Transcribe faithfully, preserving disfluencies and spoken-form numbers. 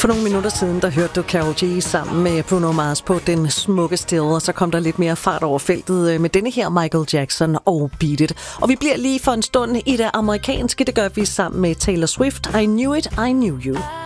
For nogle minutter siden, der hørte du Karol G sammen med Bruno Mars på Den Smukke Still, og så kom der lidt mere fart over feltet med denne her Michael Jackson og Beat It. Og vi bliver lige for en stund i det amerikanske, det gør vi sammen med Taylor Swift, I Knew It, I Knew You.